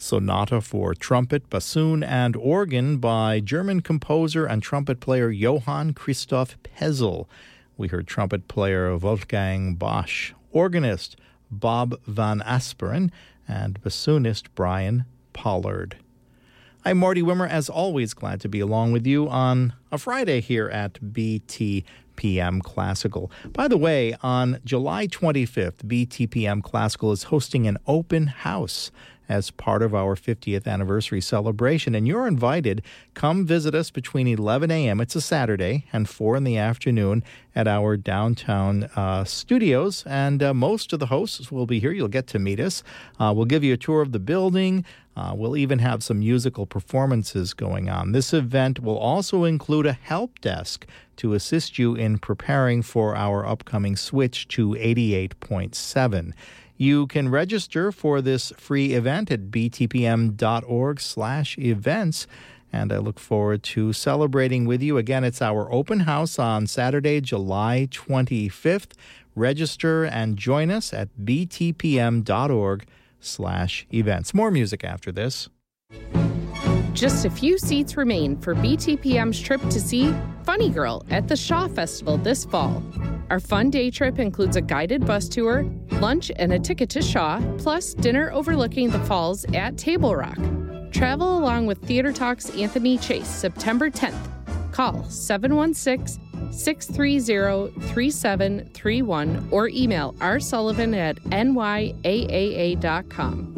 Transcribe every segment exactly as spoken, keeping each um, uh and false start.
Sonata for Trumpet, Bassoon, and Organ by German composer and trumpet player Johann Christoph Pezel. We heard trumpet player Wolfgang Bosch, organist Bob Van Asperen, and bassoonist Brian Pollard. I'm Marty Wimmer, as always, glad to be along with you on a Friday here at B T P M Classical. By the way, on July twenty-fifth, B T P M Classical is hosting an open house as part of our fiftieth anniversary celebration, and you're invited. Come visit us between eleven a.m., it's a Saturday, and four in the afternoon at our downtown uh, studios, and uh, most of the hosts will be here. You'll get to meet us. Uh, we'll give you a tour of the building. Uh, we'll even have some musical performances going on. This event will also include a help desk to assist you in preparing for our upcoming switch to eighty-eight point seven. You can register for this free event at btpm.org slash events, and I look forward to celebrating with you. Again, it's our open house on Saturday, July twenty-fifth. Register and join us at btpm.org slash events. More music after this. Just a few seats remain for B T P M's trip to see Funny Girl at the Shaw Festival this fall. Our fun day trip includes a guided bus tour, lunch, and a ticket to Shaw, plus dinner overlooking the falls at Table Rock. Travel along with Theater Talk's Anthony Chase September tenth. Call seven one six, six three zero, three seven three one or email rsullivan at n y a a a dot com.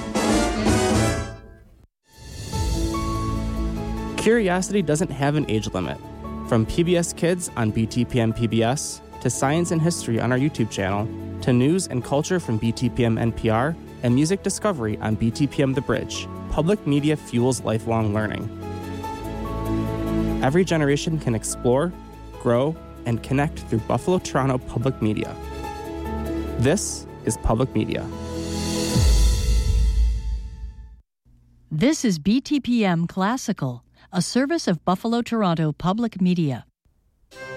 Curiosity doesn't have an age limit. From P B S Kids on B T P M P B S, to Science and History on our YouTube channel, to news and culture from B T P M N P R, and music discovery on B T P M The Bridge, public media fuels lifelong learning. Every generation can explore, grow, and connect through Buffalo Toronto Public Media. This is Public Media. This is B T P M Classical, a service of Buffalo Toronto Public Media.